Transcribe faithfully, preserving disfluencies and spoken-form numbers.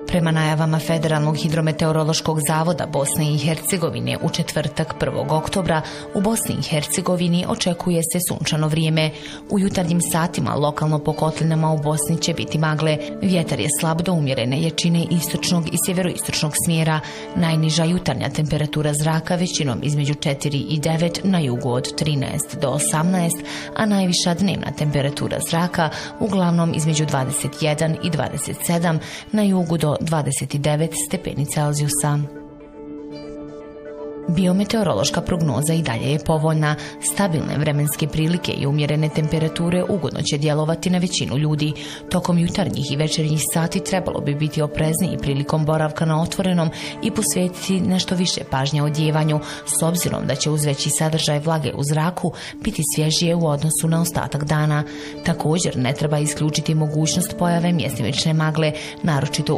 Prema najavama Federalnog hidrometeorološkog zavoda Bosne i Hercegovine u četvrtak prvog oktobra u Bosni i Hercegovini očekuje se sunčano vrijeme. U jutarnjim satima lokalno po kotlinama u Bosni će biti magle. Vjetar je slab do umjerene jačine istočnog i sjeveroistočnog smjera. Najniža jutarnja temperatura zraka većinom između četiri i devet, na jugu od trinaest do osamnaest, a najviša dnevna temperatura zraka uglavnom između dvadeset jedan i dvadeset sedam, na jugu do dvadeset devet stepeni Celzijusa. Biometeorološka prognoza i dalje je povoljna. Stabilne vremenske prilike i umjerene temperature ugodno će djelovati na većinu ljudi. Tokom jutarnjih i večernjih sati trebalo bi biti oprezniji prilikom boravka na otvorenom i posvetiti nešto više pažnje odjevanju, s obzirom da će uz veći sadržaj vlage u zraku biti svježije u odnosu na ostatak dana. Također ne treba isključiti mogućnost pojave mjestimične magle, naročito